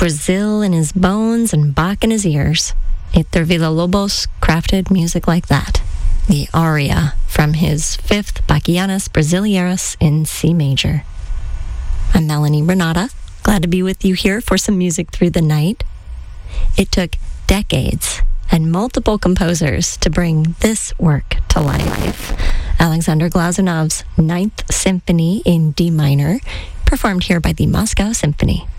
Brazil in his bones and Bach in his ears, Héctor Villa-Lobos crafted music like that. The aria from his fifth Bachianas Brasileiras in C major. I'm Melanie Renata, glad to be with you here for some music through the night. It took decades and multiple composers to bring this work to life. Alexander Glazunov's Ninth Symphony in D minor, performed here by the Moscow Symphony.